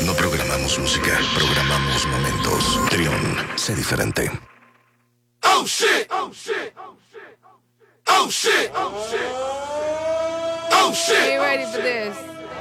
No programamos música, programamos momentos. Trión, sé diferente. Oh shit! Oh shit! Oh shit! Oh shit! Oh shit! Are you ready for this?